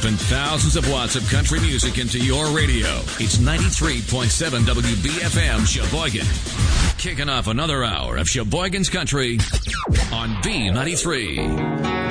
pumping thousands of watts of country music into your radio. It's 93.7 WBFM Sheboygan. Kicking off another hour of Sheboygan's Country on B93.